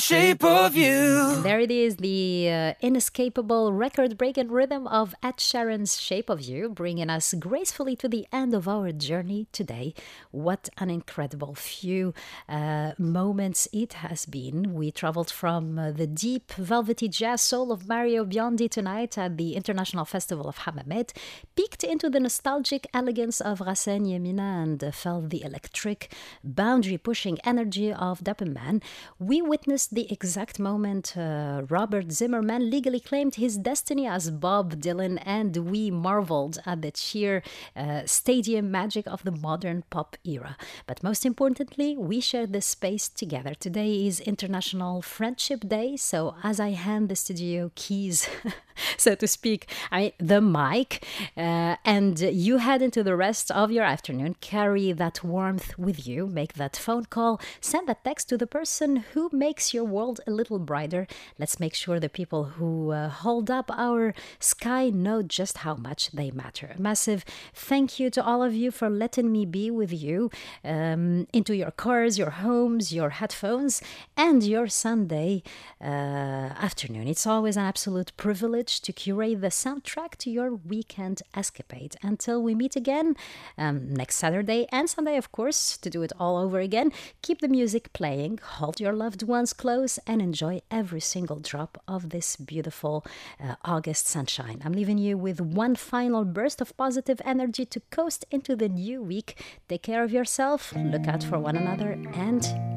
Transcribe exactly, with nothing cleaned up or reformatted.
Shape of You. And there it is, the uh, inescapable record-breaking rhythm of Ed Sheeran's Shape of You, bringing us gracefully to the end of our journey today. What an incredible few uh, moments it has been. We traveled from uh, the deep, velvety jazz soul of Mario Biondi tonight at the International Festival of Hammamet, peeked into the nostalgic elegance of Rasen Yemina, and uh, felt the electric, boundary-pushing energy of Dapper Man. We witnessed the exact moment uh, Robert Zimmerman legally claimed his destiny as Bob Dylan, and we marveled at the sheer uh, stadium magic of the modern pop era. But most importantly, we shared this space together. Today is International Friendship Day, so as I hand the studio keys, so to speak, I the mic, uh, and you head into the rest of your afternoon, carry that warmth with you, make that phone call, send that text to the person who makes your world a little brighter. Let's make sure the people who uh, hold up our sky know just how much they matter. A massive thank you to all of you for letting me be with you um, into your cars, your homes, your headphones, and your Sunday uh, afternoon. It's always an absolute privilege to curate the soundtrack to your weekend escapade. Until we meet again um, next Saturday and Sunday, of course, to do it all over again, keep the music playing, hold your loved ones close, and enjoy every single drop of this beautiful uh, August sunshine. I'm leaving you with one final burst of positive energy to coast into the new week. Take care of yourself, look out for one another, and